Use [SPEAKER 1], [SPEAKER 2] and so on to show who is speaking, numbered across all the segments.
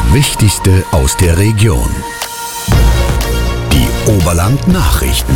[SPEAKER 1] Das Wichtigste aus der Region. Die Oberland-Nachrichten.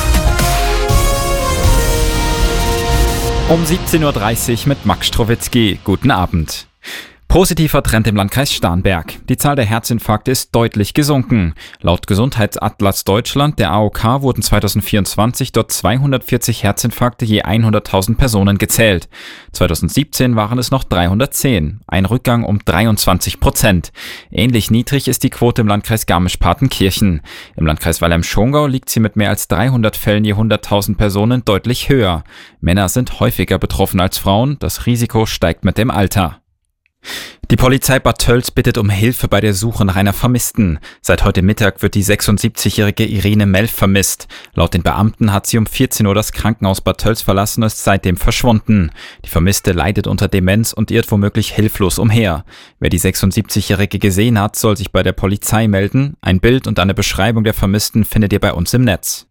[SPEAKER 2] Um 17.30 Uhr mit Max Strowitzki. Guten Abend. Positiver Trend im Landkreis Starnberg. Die Zahl der Herzinfarkte ist deutlich gesunken. Laut Gesundheitsatlas Deutschland, der AOK, wurden 2024 dort 240 Herzinfarkte je 100.000 Personen gezählt. 2017 waren es noch 310, ein Rückgang um 23%. Ähnlich niedrig ist die Quote im Landkreis Garmisch-Partenkirchen. Im Landkreis Weilheim-Schongau liegt sie mit mehr als 300 Fällen je 100.000 Personen deutlich höher. Männer sind häufiger betroffen als Frauen, das Risiko steigt mit dem Alter. Die Polizei Bad Tölz bittet um Hilfe bei der Suche nach einer Vermissten. Seit heute Mittag wird die 76-jährige Irene Melf vermisst. Laut den Beamten hat sie um 14 Uhr das Krankenhaus Bad Tölz verlassen und ist seitdem verschwunden. Die Vermisste leidet unter Demenz und irrt womöglich hilflos umher. Wer die 76-jährige gesehen hat, soll sich bei der Polizei melden. Ein Bild und eine Beschreibung der Vermissten findet ihr bei uns im Netz.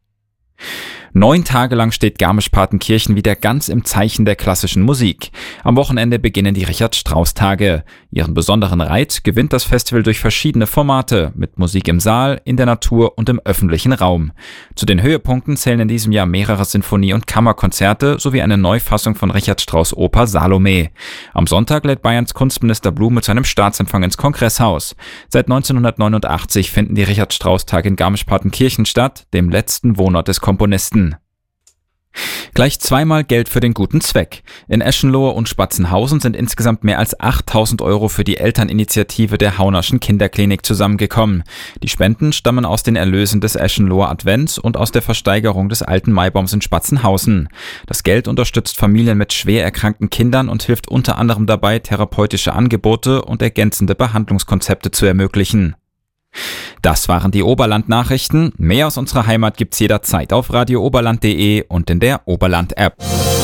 [SPEAKER 2] 9 Tage lang steht Garmisch-Partenkirchen wieder ganz im Zeichen der klassischen Musik. Am Wochenende beginnen die Richard-Strauss-Tage. Ihren besonderen Reiz gewinnt das Festival durch verschiedene Formate, mit Musik im Saal, in der Natur und im öffentlichen Raum. Zu den Höhepunkten zählen in diesem Jahr mehrere Sinfonie- und Kammerkonzerte sowie eine Neufassung von Richard Strauss' Oper Salome. Am Sonntag lädt Bayerns Kunstminister Blum mit seinem Staatsempfang ins Kongresshaus. Seit 1989 finden die Richard-Strauss-Tage in Garmisch-Partenkirchen statt, dem letzten Wohnort des Komponisten. Gleich zweimal Geld für den guten Zweck. In Eschenlohe und Spatzenhausen sind insgesamt mehr als 8.000 Euro für die Elterninitiative der Haunerschen Kinderklinik zusammengekommen. Die Spenden stammen aus den Erlösen des Eschenloher Advents und aus der Versteigerung des alten Maibaums in Spatzenhausen. Das Geld unterstützt Familien mit schwer erkrankten Kindern und hilft unter anderem dabei, therapeutische Angebote und ergänzende Behandlungskonzepte zu ermöglichen. Das waren die Oberland-Nachrichten. Mehr aus unserer Heimat gibt's jederzeit auf radiooberland.de und in der Oberland-App.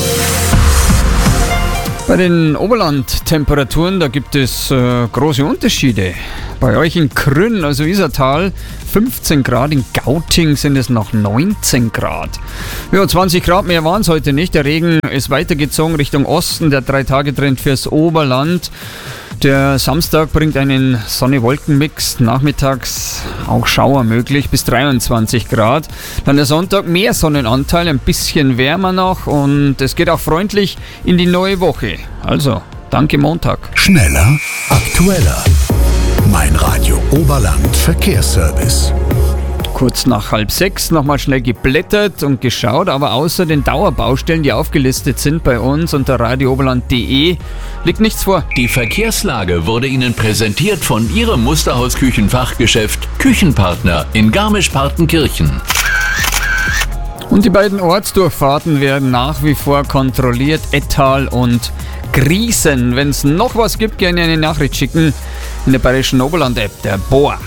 [SPEAKER 3] Bei den Oberland-Temperaturen, da gibt es große Unterschiede. Bei euch in Krünn, also Isartal, 15 Grad, in Gauting sind es noch 19 Grad. Ja, 20 Grad mehr waren es heute nicht. Der Regen ist weitergezogen Richtung Osten, der 3-Tage-Trend fürs Oberland. Der Samstag bringt einen Sonne-Wolken-Mix, nachmittags auch Schauer möglich, bis 23 Grad. Dann der Sonntag mehr Sonnenanteil, ein bisschen wärmer noch und es geht auch freundlich in die neue Woche. Also, danke Montag.
[SPEAKER 1] Schneller, aktueller. Mein Radio Oberland Verkehrsservice.
[SPEAKER 3] Kurz nach 5:30 nochmal schnell geblättert und geschaut, aber außer den Dauerbaustellen, die aufgelistet sind bei uns unter radiooberland.de, liegt nichts vor.
[SPEAKER 4] Die Verkehrslage wurde Ihnen präsentiert von Ihrem Musterhaus-Küchenfachgeschäft Küchenpartner in Garmisch-Partenkirchen.
[SPEAKER 3] Und die beiden Ortsdurchfahrten werden nach wie vor kontrolliert, Ettal und Griesen. Wenn es noch was gibt, gerne eine Nachricht schicken in der Bayerischen Oberland-App, der BOA.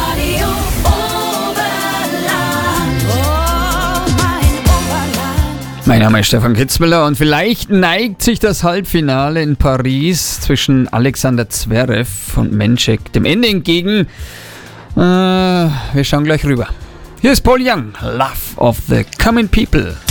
[SPEAKER 3] Mein Name ist Stefan Kitzmüller und vielleicht neigt sich das Halbfinale in Paris zwischen Alexander Zverev und Menchek dem Ende entgegen. Wir schauen gleich rüber. Hier ist Paul Young, Love of the Common People.